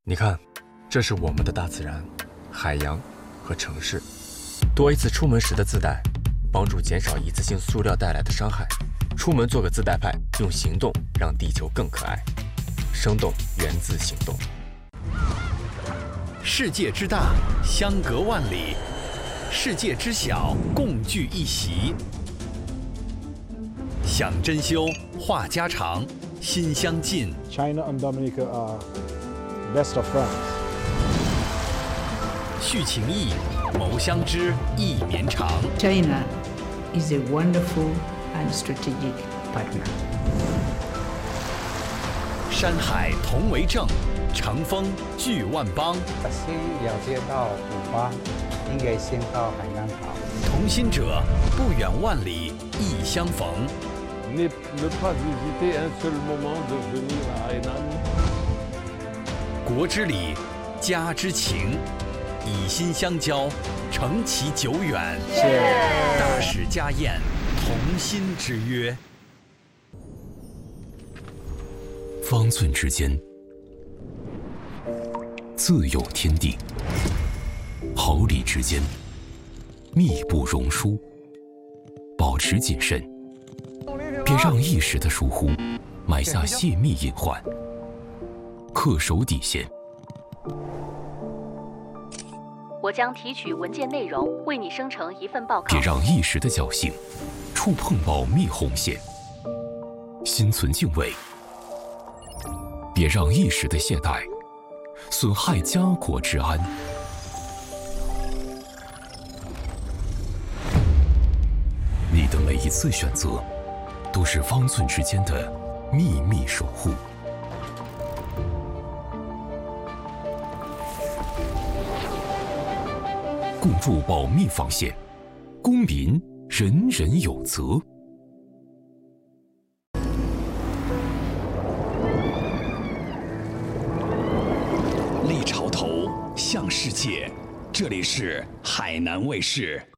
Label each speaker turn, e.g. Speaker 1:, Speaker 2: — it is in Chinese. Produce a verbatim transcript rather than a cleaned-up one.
Speaker 1: 你看，这是我们的大自然、海洋和城市。多一次出门时的自带，帮助减少一次性塑料带来的伤害。出门做个自带派，用行动让地球更可爱。生动源自行动。
Speaker 2: 世界之大，相隔万里；世界之小，共聚一席。想珍馐，话家常，心相近。
Speaker 3: China and Dominica are best of friends.
Speaker 2: 续情谊，谋相知，意绵长。
Speaker 4: China is a wonderful and strategic partner.
Speaker 2: 山海同为证，乘风聚万邦。
Speaker 5: 先了解到古巴，应该先到海南岛。
Speaker 2: 同心者，不远万里，亦相逢。
Speaker 6: Ne, ne pas hésiter un seul moment de venir à Hainan.
Speaker 2: 国之礼，家之情，以心相交，承其久远。大使家宴，同心之约。
Speaker 7: 方寸之间，自有天地；毫厘之间，密不容疏。保持谨慎。 别让一时的疏忽埋下泄密隐患，恪守底线。
Speaker 8: 我将提取文件内容，为你生成一份报告。
Speaker 7: 别让一时的侥幸触碰保密红线，心存敬畏。别让一时的懈怠损害家国之安。你的每一次选择。 都是方寸之间的秘密守护。共筑保密防线，公民人人有责。
Speaker 2: 立潮头，向世界，这里是海南卫视。